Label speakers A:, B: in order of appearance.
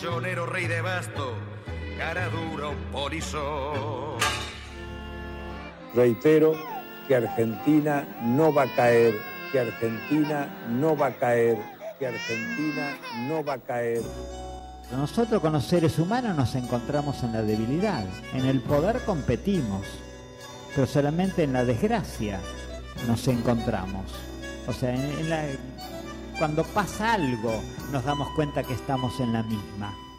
A: Chonero rey de basto, cara dura un polizón.
B: Reitero que Argentina no va a caer, que Argentina no va a caer, que Argentina no va a caer.
C: Nosotros con los seres humanos nos encontramos en la debilidad, en el poder competimos, pero solamente en la desgracia nos encontramos. O sea, cuando pasa algo nos damos cuenta que estamos en la misma.